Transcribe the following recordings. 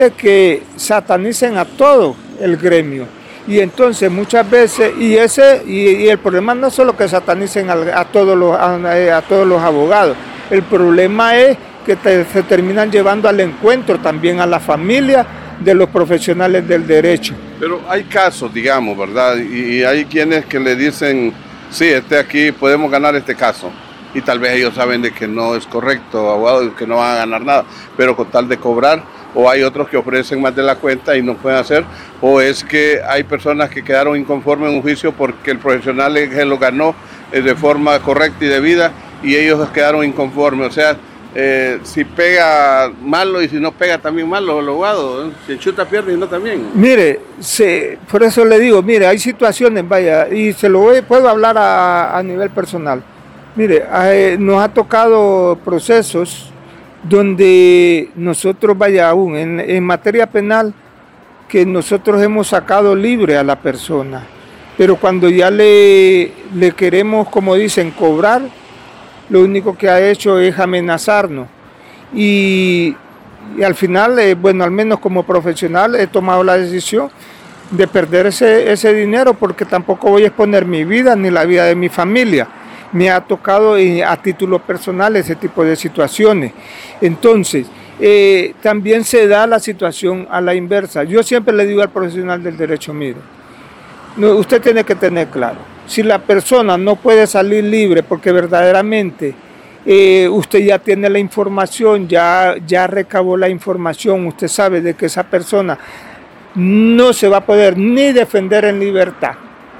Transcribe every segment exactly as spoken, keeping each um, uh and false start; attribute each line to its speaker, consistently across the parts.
Speaker 1: que satanicen a todo el gremio. Y entonces muchas veces, y ese y, y el problema no es solo que satanicen a, a, todos los, a, a todos los abogados, el problema es que te, se terminan llevando al encuentro también a la familia de los profesionales del derecho.
Speaker 2: Pero hay casos, digamos, ¿verdad? Y, y hay quienes que le dicen, sí, este aquí podemos ganar este caso. Y tal vez ellos saben de que no es correcto, abogado, que no van a ganar nada, pero con tal de cobrar, o hay otros que ofrecen más de la cuenta y no pueden hacer, o es que hay personas que quedaron inconformes en un juicio porque el profesional que lo ganó de forma correcta y debida y ellos quedaron inconformes. O sea, eh, si pega malo y si no pega también malo el abogado, ¿eh? Si chuta pierde y no también.
Speaker 1: Mire, se, por eso le digo, mire, hay situaciones, vaya, y se lo voy, puedo hablar a, a nivel personal. Mire, eh, nos ha tocado procesos donde nosotros, vaya aún, en, en materia penal, que nosotros hemos sacado libre a la persona, pero cuando ya le, le queremos, como dicen, cobrar, lo único que ha hecho es amenazarnos. Y, y al final, eh, bueno, al menos como profesional he tomado la decisión de perder ese, ese dinero porque tampoco voy a exponer mi vida ni la vida de mi familia. Me ha tocado eh, a título personal ese tipo de situaciones. Entonces, eh, también se da la situación a la inversa. Yo siempre le digo al profesional del derecho, mire, no, usted tiene que tener claro, si la persona no puede salir libre porque verdaderamente eh, usted ya tiene la información, ya, ya recabó la información, usted sabe de que esa persona no se va a poder ni defender en libertad,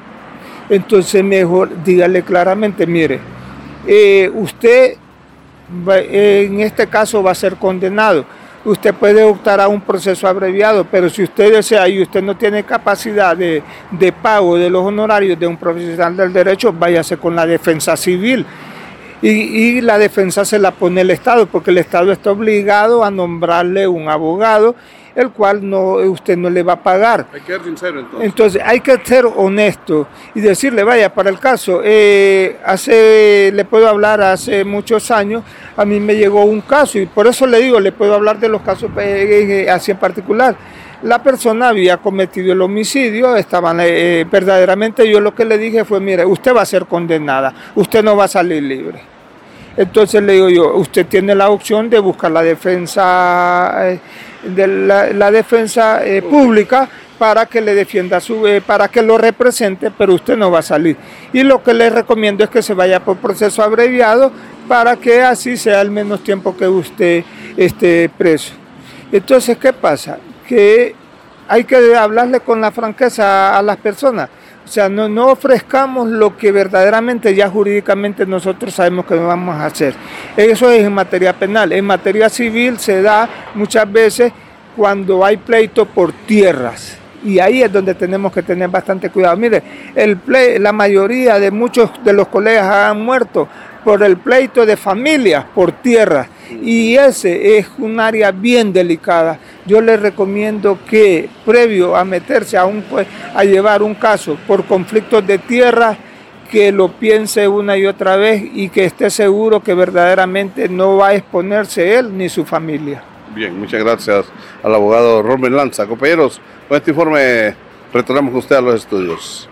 Speaker 1: entonces mejor dígale claramente, mire, eh, usted va, eh, en este caso va a ser condenado. Usted puede optar a un proceso abreviado, pero si usted desea y usted no tiene capacidad de, de pago de los honorarios de un profesional del derecho, váyase con la defensa civil. Y, y la defensa se la pone el Estado, porque el Estado está obligado a nombrarle un abogado, el cual no, usted no le va a pagar.
Speaker 2: Hay que ser sincero entonces.
Speaker 1: Entonces hay que ser honesto y decirle, vaya, para el caso, eh, hace, le puedo hablar hace muchos años, a mí me llegó un caso y por eso le digo, le puedo hablar de los casos eh, así en particular. La persona había cometido el homicidio, estaban eh, verdaderamente, yo lo que le dije fue, mire, usted va a ser condenada, usted no va a salir libre. Entonces le digo yo, usted tiene la opción de buscar la defensa, eh, de la, la defensa eh, pública para que le defienda, su, eh, para que lo represente, pero usted no va a salir. Y lo que le recomiendo es que se vaya por proceso abreviado para que así sea el menos tiempo que usted esté preso. Entonces, ¿qué pasa? Que hay que hablarle con la franqueza a, a las personas. O sea, no, no ofrezcamos lo que verdaderamente ya jurídicamente nosotros sabemos que vamos a hacer. Eso es en materia penal. En materia civil se da muchas veces cuando hay pleito por tierras. Y ahí es donde tenemos que tener bastante cuidado. Mire, el ple, la mayoría de muchos de los colegas han muerto por el pleito de familias por tierras. Y ese es un área bien delicada. Yo les recomiendo que previo a meterse a, un, a llevar un caso por conflictos de tierra, que lo piense una y otra vez y que esté seguro que verdaderamente no va a exponerse él ni su familia.
Speaker 2: Bien, muchas gracias al abogado Rubén Lanza. Compañeros, con este informe retornamos con usted a los estudios.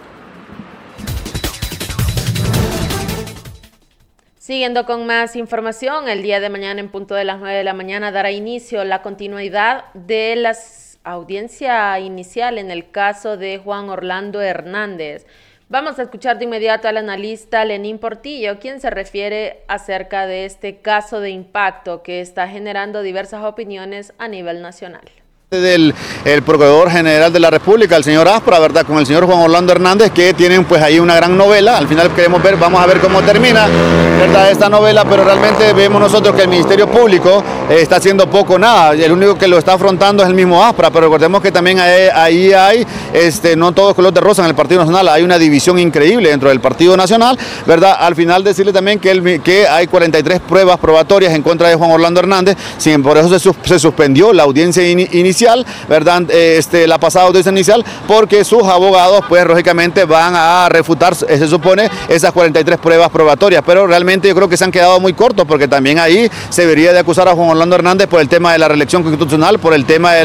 Speaker 3: Siguiendo con más información, el día de mañana en punto de las nueve de la mañana dará inicio la continuidad de la audiencia inicial en el caso de Juan Orlando Hernández. Vamos a escuchar de inmediato al analista Lenín Portillo, quien se refiere acerca de este caso de impacto que está generando diversas opiniones a nivel nacional.
Speaker 4: Del el Procurador General de la República, el señor Aspra, ¿verdad? Con el señor Juan Orlando Hernández, que tienen pues ahí una gran novela. Al final queremos ver, vamos a ver cómo termina, ¿verdad?, esta novela, pero realmente vemos nosotros que el Ministerio Público eh, está haciendo poco o nada. El único que lo está afrontando es el mismo Aspra, pero recordemos que también hay, ahí hay, este, no todos color de rosa en el Partido Nacional, hay una división increíble dentro del Partido Nacional, ¿verdad? Al final decirle también que, el, que hay cuarenta y tres pruebas probatorias en contra de Juan Orlando Hernández, sin, por eso se, se suspendió la audiencia in, inicial. ¿Verdad? Este, la pasada audiencia inicial, porque sus abogados pues lógicamente van a refutar, se supone, esas cuarenta y tres pruebas probatorias, pero realmente yo creo que se han quedado muy cortos, porque también ahí se debería de acusar a Juan Orlando Hernández por el tema de la reelección constitucional, por el tema de